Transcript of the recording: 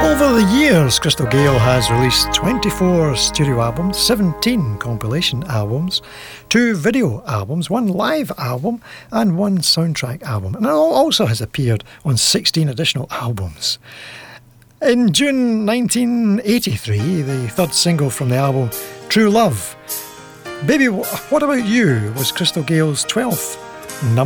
Over the years, Crystal Gayle has released 24 studio albums, 17 compilation albums, 2 video albums, 1 live album, and 1 soundtrack album. And it also has appeared on 16 additional albums. In June 1983, the third single from the album, True Love, Baby, What About You, was Crystal Gayle's 12th number